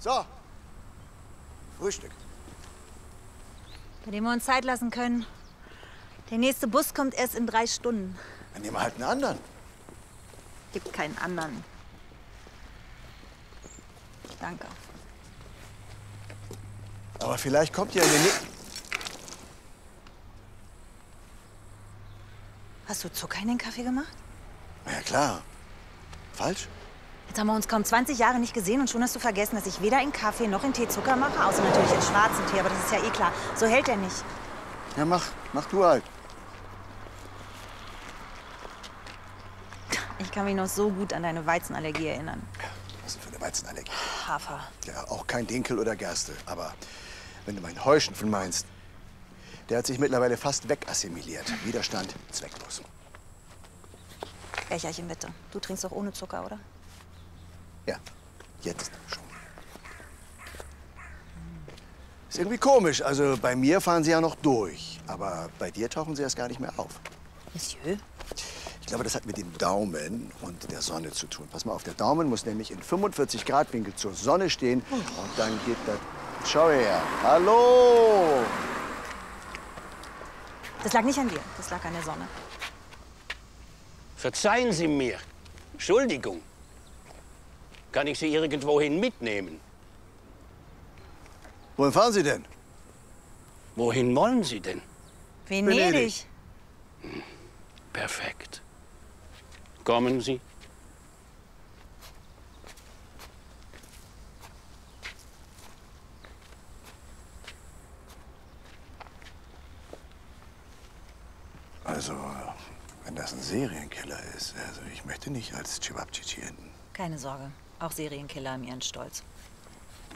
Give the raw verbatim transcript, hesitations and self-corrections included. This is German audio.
So. Frühstück. Bei dem wir uns Zeit lassen können. Der nächste Bus kommt erst in drei Stunden. Dann nehmen wir halt einen anderen. Gibt keinen anderen. Danke. Aber vielleicht kommt ja in den nächsten... Hast du Zucker in den Kaffee gemacht? Ja, klar. Falsch? Jetzt haben wir uns kaum zwanzig Jahre nicht gesehen und schon hast du vergessen, dass ich weder in Kaffee noch in Tee Zucker mache. Außer natürlich in schwarzen Tee, aber das ist ja eh klar. So hält er nicht. Ja, mach. Mach du halt. Ich kann mich noch so gut an deine Weizenallergie erinnern. Was ist denn für eine Weizenallergie? Hafer. Ja, auch kein Dinkel oder Gerste. Aber wenn du meinen Heuschnupfen meinst, der hat sich mittlerweile fast wegassimiliert. Widerstand zwecklos. Becherchen bitte. Du trinkst doch ohne Zucker, oder? Ja, jetzt schon. Ist irgendwie komisch. Also bei mir fahren sie ja noch durch. Aber bei dir tauchen sie erst gar nicht mehr auf. Monsieur? Ich glaube, das hat mit dem Daumen und der Sonne zu tun. Pass mal auf, der Daumen muss nämlich in fünfundvierzig Grad Winkel zur Sonne stehen. Und dann geht das... Schau her. Hallo! Das lag nicht an dir. Das lag an der Sonne. Verzeihen Sie mir. Entschuldigung. Kann ich Sie irgendwohin mitnehmen? Wohin fahren Sie denn? Wohin wollen Sie denn? Venedig. Hm, perfekt. Kommen Sie. Also, wenn das ein Serienkiller ist, also ich möchte nicht als Cevapcici enden. Keine Sorge. Auch Serienkiller haben ihren Stolz.